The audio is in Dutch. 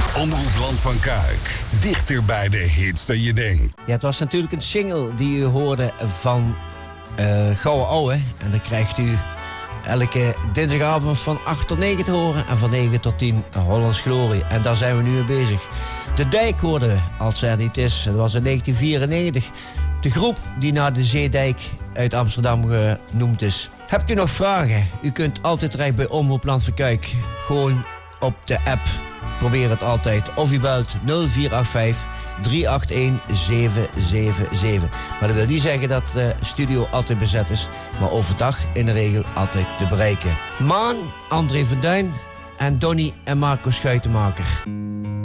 Omroep Land van Kuik. Dichter bij de hits dan je denkt. Ja, het was natuurlijk een single die u hoorde van Gouden Ouwe. En dan krijgt u elke dinsdagavond van 8 tot 9 te horen. En van 9 tot 10 Hollands Glorie. En daar zijn we nu mee bezig. De Dijk hoorden we, als er niet is. Dat was in 1994. De groep die naar de Zeedijk uit Amsterdam genoemd is. Hebt u nog vragen? U kunt altijd terecht bij Omroep Land van Kuik. Gewoon op de app. Probeer het altijd. Of u belt 0485 381 777. Maar dat wil niet zeggen dat de studio altijd bezet is. Maar overdag in de regel altijd te bereiken. Maan, André van Duin en Donny en Marco Schuitenmaker.